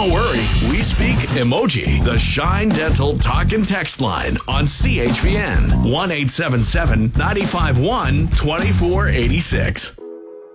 Don't worry, we speak emoji. The Shine Dental Talk and Text line on CHVN 1-877-951-2486.